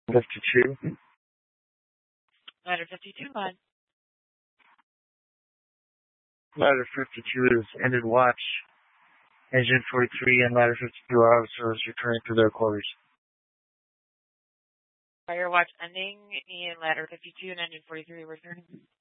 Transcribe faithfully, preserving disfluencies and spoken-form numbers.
fifty-two. Ladder fifty-two, on. Ladder fifty-two is ended watch. Engine forty-three and ladder fifty-two officers returning to their quarters. Fire watch ending in ladder fifty-two and engine forty-three returning.